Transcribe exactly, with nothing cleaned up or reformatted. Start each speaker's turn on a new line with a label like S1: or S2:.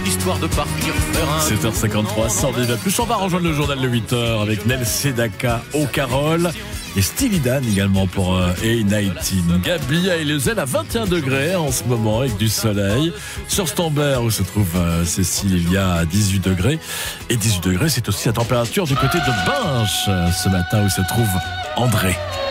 S1: histoire de partir faire un...
S2: sept heures cinquante-trois, sans déjà plus. On va rejoindre le journal de huit heures avec Nel Sedaka au Carole et Steely Dan également pour euh, A dix-neuf. Gabi et Lezel à vingt et un degrés en ce moment avec du soleil. Sur Stambert où se trouve euh, Cécile, il y a dix-huit degrés. Et dix-huit degrés, c'est aussi la température du côté de Binche ce matin où se trouve André.